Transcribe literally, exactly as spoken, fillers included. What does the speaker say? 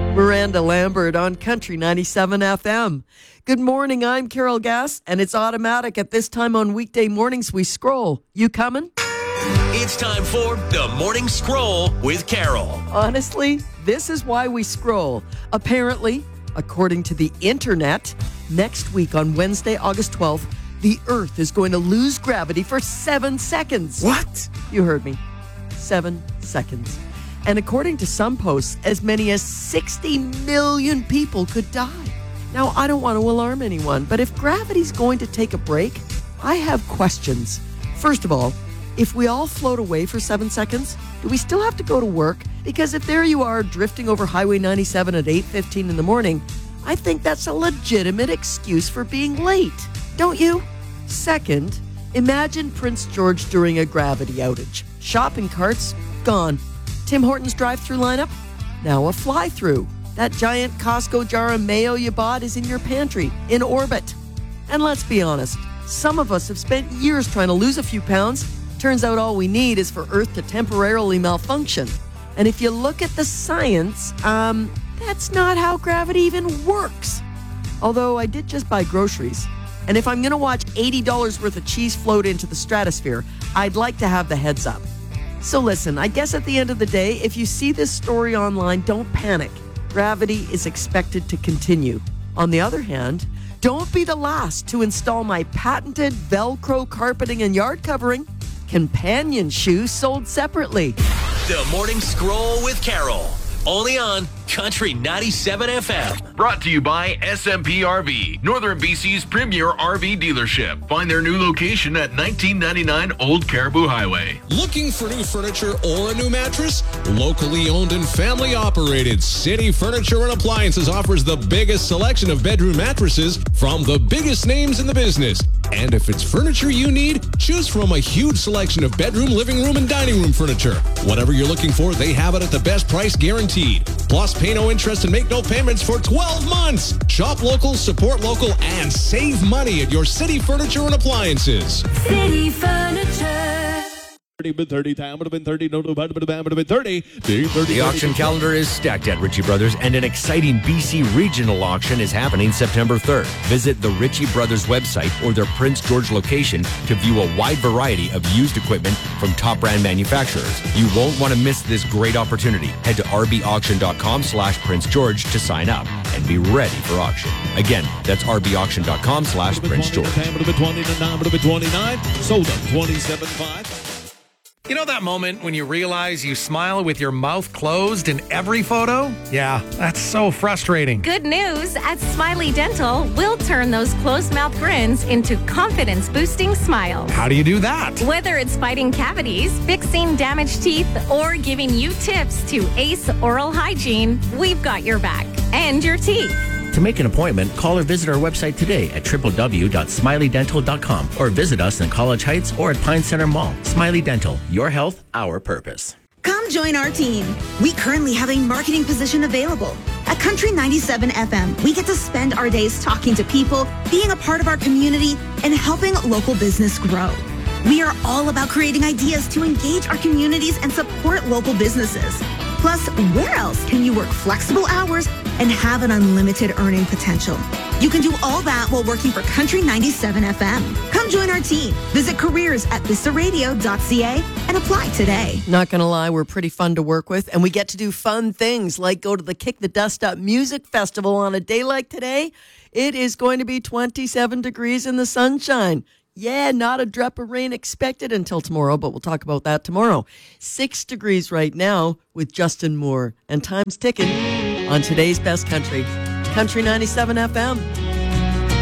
Miranda Lambert on Country ninety-seven F M. Good morning, I'm Carol Gass, and it's automatic. At this time on weekday mornings, we scroll. You coming? It's time for the Morning Scroll with Carol. Honestly, this is why we scroll. Apparently, according to the internet, next week on Wednesday, August twelfth, the Earth is going to lose gravity for seven seconds. What? You heard me. Seven seconds. And according to some posts, as many as sixty million people could die. Now, I don't want to alarm anyone, but if gravity's going to take a break, I have questions. First of all, if we all float away for seven seconds, do we still have to go to work? Because if there you are drifting over Highway ninety-seven at eight fifteen in the morning, I think that's a legitimate excuse for being late. Don't you? Second, imagine Prince George during a gravity outage. Shopping carts, gone. Tim Hortons drive-thru lineup, now a fly-through. That giant Costco jar of mayo you bought is in your pantry, in orbit. And let's be honest, some of us have spent years trying to lose a few pounds. Turns out all we need is for Earth to temporarily malfunction. And if you look at the science, um, that's not how gravity even works. Although I did just buy groceries. And if I'm going to watch eighty dollars worth of cheese float into the stratosphere, I'd like to have the heads up. So listen, I guess at the end of the day, if you see this story online, don't panic. Gravity is expected to continue. On the other hand, don't be the last to install my patented Velcro carpeting and yard covering companion shoes sold separately. The Morning Scroll with Carol. Only on Country ninety-seven F M. Brought to you by S M P R V, Northern B C's premier R V dealership. Find their new location at nineteen ninety-nine Old Caribou Highway. Looking for new furniture or a new mattress? Locally owned and family operated, City Furniture and Appliances offers the biggest selection of bedroom mattresses from the biggest names in the business. And if it's furniture you need, choose from a huge selection of bedroom, living room, and dining room furniture. Whatever you're looking for, they have it at the best price guaranteed. Plus, pay no interest and make no payments for twelve months. Shop local, support local, and save money at your City Furniture and Appliances. City Furniture. thirty time would have been thirty. No, no, would have been thirty. The auction calendar is stacked at Ritchie Brothers, and an exciting B C regional auction is happening September third. Visit the Ritchie Brothers website or their Prince George location to view a wide variety of used equipment from top brand manufacturers. You won't want to miss this great opportunity. Head to rbauction.com slash Prince George to sign up and be ready for auction. Again, that's rbauction.com slash Prince George. Would have been twenty-nine, would have been twenty-nine. Sold them twenty-seven five. You know that moment when you realize you smile with your mouth closed in every photo? Yeah, that's so frustrating. Good news. At Smiley Dental, we'll turn those closed mouth grins into confidence-boosting smiles. How do you do that? Whether it's fighting cavities, fixing damaged teeth, or giving you tips to ace oral hygiene, we've got your back and your teeth. To make an appointment, call or visit our website today at w w w dot smiley dental dot com or visit us in College Heights or at Pine Center Mall. Smiley Dental, your health, our purpose. Come join our team. We currently have a marketing position available. At Country ninety-seven F M, we get to spend our days talking to people, being a part of our community, and helping local business grow. We are all about creating ideas to engage our communities and support local businesses. Plus, where else can you work flexible hours and have an unlimited earning potential? You can do all that while working for Country ninety-seven F M. Come join our team. Visit careers at vista radio dot c a and apply today. Not going to lie, we're pretty fun to work with, and we get to do fun things like go to the Kick the Dust Up Music Festival on a day like today. It is going to be twenty-seven degrees in the sunshine. Yeah, not a drop of rain expected until tomorrow, but we'll talk about that tomorrow. Six degrees right now with Justin Moore. And time's ticking on today's Best Country. Country ninety-seven F M.